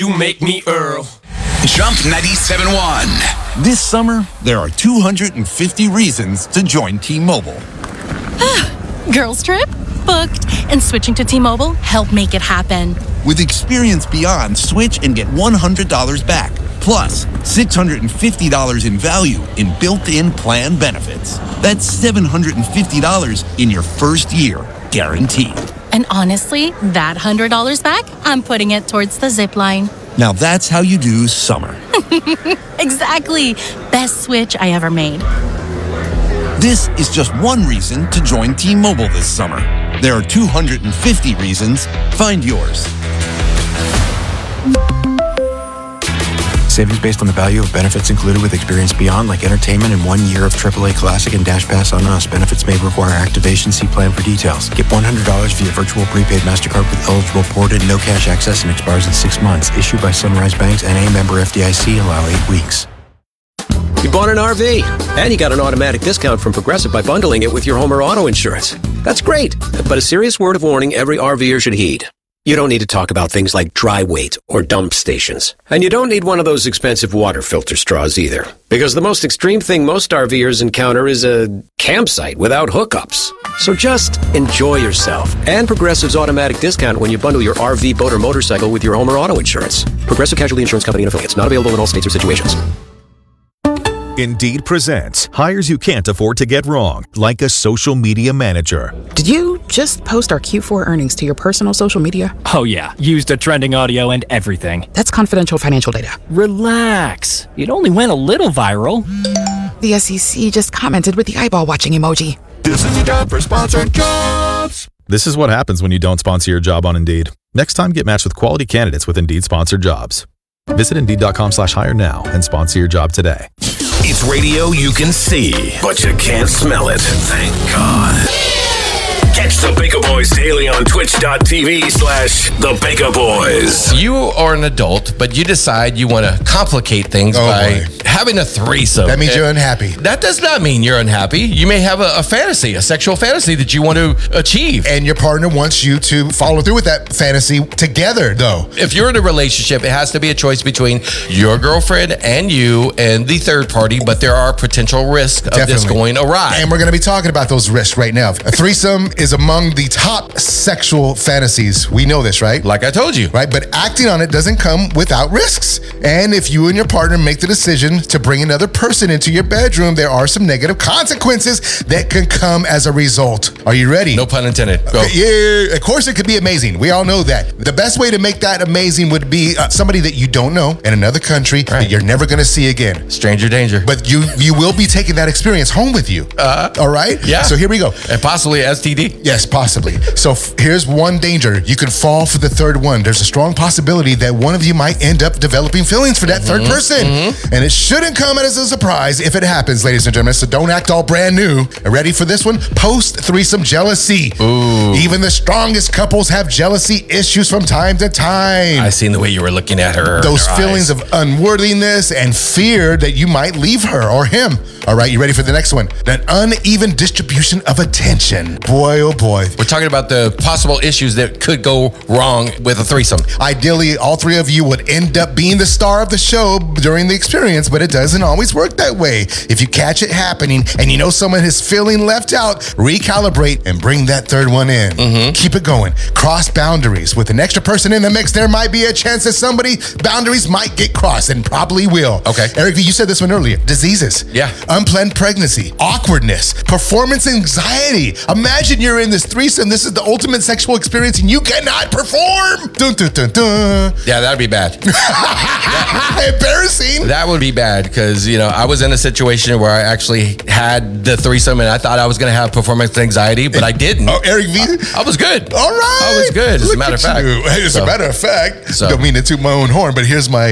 You make me Earl. Jump 97.1. This summer, there are 250 reasons to join T-Mobile. Girls trip? Booked. And switching to T-Mobile helped make it happen. With Experience Beyond, switch and get $100 back. Plus, $650 in value in built-in plan benefits. That's $750 in your first year, guaranteed. And honestly, that $100 back, I'm putting it towards the zip line. Now that's how you do summer. Exactly. Best switch I ever made. This is just one reason to join T-Mobile this summer. There are 250 reasons. Find yours. Savings based on the value of benefits included with Experience Beyond, like entertainment and 1 year of AAA Classic and Dash Pass on Us. Benefits may require activation. See plan for details. Get $100 via virtual prepaid MasterCard with eligible ported, no cash access, and expires in 6 months. Issued by Sunrise Banks, N.A. member FDIC. Allow 8 weeks. You bought an RV, and you got an automatic discount from Progressive by bundling it with your home or auto insurance. That's great, but a serious word of warning every RVer should heed. You don't need to talk about things like dry weight or dump stations. And you don't need one of those expensive water filter straws either. Because the most extreme thing most RVers encounter is a campsite without hookups. So just enjoy yourself and Progressive's automatic discount when you bundle your RV, boat, or motorcycle with your home or auto insurance. Progressive Casualty Insurance Company and affiliates. Not available in all states or situations. Indeed presents hires you can't afford to get wrong, like a social media manager. Did you just post our Q4 earnings to your personal social media? Oh yeah, used the trending audio and everything. That's confidential financial data. Relax. It only went a little viral. The SEC just commented with the eyeball watching emoji. This is the job for sponsored jobs. This is what happens when you don't sponsor your job on Indeed. Next time, get matched with quality candidates with Indeed sponsored jobs. Visit Indeed.com/hire now and sponsor your job today. It's radio you can see, but you can't smell it. Thank God. Catch the Baker Boys daily on twitch.tv/the Baker Boys. You are an adult, but you decide you want to complicate things by having a threesome. That means you're unhappy. That does not mean you're unhappy. You may have a fantasy, a sexual fantasy that you want to achieve. And your partner wants you to follow through with that fantasy together, though. If you're in a relationship, it has to be a choice between your girlfriend and you and the third party, but there are potential risks of this going awry. And we're going to be talking about those risks right now. A threesome is among the top sexual fantasies. We know this, right? Like I told you. Right, but acting on it doesn't come without risks. And if you and your partner make the decision to bring another person into your bedroom, there are some negative consequences that can come as a result. Are you ready? No pun intended. Go. Yeah, of course it could be amazing. We all know that. The best way to make that amazing would be somebody that you don't know in another country that you're never going to see again. Stranger danger. But you will be taking that experience home with you. All right? Yeah. So here we go. And possibly STD? Yes, possibly. So here's one danger. You can fall for the third one. There's a strong possibility that one of you might end up developing feelings for that third person. And it shouldn't come as a surprise if it happens, ladies and gentlemen. So don't act all brand new. Ready for this one? Post-threesome jealousy. Ooh. Even the strongest couples have jealousy issues from time to time. I seen the way you were looking at her. Those feelings of unworthiness and fear that you might leave her or him. All right, you ready for the next one? An uneven distribution of attention. Boy, oh boy. We're talking about the possible issues that could go wrong with a threesome. Ideally, all three of you would end up being the star of the show during the experience, but it doesn't always work that way. If you catch it happening and you know someone is feeling left out, recalibrate and bring that third one in. Keep it going. Cross boundaries. With an extra person in the mix, there might be a chance that somebody's boundaries might get crossed and probably will. Okay. Eric V, you said this one earlier. Diseases. Yeah. Unplanned pregnancy. Awkwardness. Performance anxiety. Imagine you're in this threesome. This is the ultimate sexual experience and you cannot perform. Dun, dun, dun, dun. Yeah, that'd be bad. Embarrassing. That would be bad because, I was in a situation where I actually had the threesome and I thought I was going to have performance anxiety, but I didn't. Oh, Eric V? I was good. All right. I was good, as a matter of fact. As a matter of fact, So. don't mean to toot my own horn, but here's my